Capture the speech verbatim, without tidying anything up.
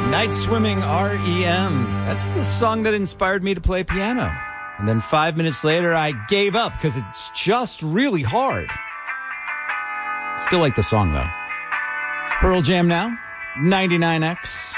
Night Swimming, R E M. That's the song that inspired me to play piano. And then five minutes later, I gave up because it's just really hard. Still like the song, though. Pearl Jam now, ninety-nine X.